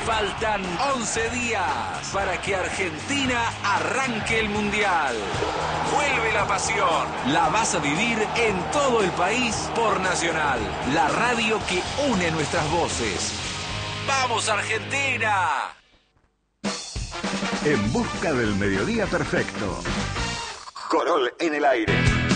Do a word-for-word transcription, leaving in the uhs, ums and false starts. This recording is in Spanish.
Faltan once días para que Argentina arranque el Mundial. Vuelve la pasión. La vas a vivir en todo el país por Nacional, la radio que une nuestras voces. ¡Vamos, Argentina! En busca del mediodía perfecto. Corol en el aire.